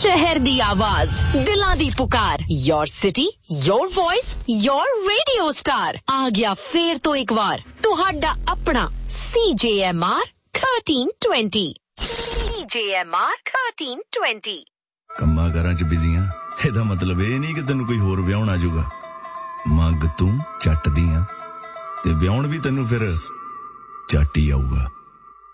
शहर दी आवाज, दिलां दी पुकार, your city, your voice, your radio star. आ गया फेर तो एक बार तुहाडा अपना CJMR 1320। CJMR 1320। ਕੰਮਾਂ ਕਾਰਾਂ ਚ ਬਿਜ਼ੀ ਆਂ, ਇਹਦਾ ਮਤਲਬ ਇਹ ਨਹੀਂ ਕਿ ਤੈਨੂੰ ਕੋਈ ਹੋਰ ਵਿਆਹਣ ਆ ਜਾਊਗਾ। ਮੰਗ ਤੂੰ ਚੱਟ ਦੀਆਂ ਤੇ ਵਿਆਹਣ ਵੀ ਤੈਨੂੰ ਫਿਰ ਚੱਟ ਹੀ ਆਊਗਾ।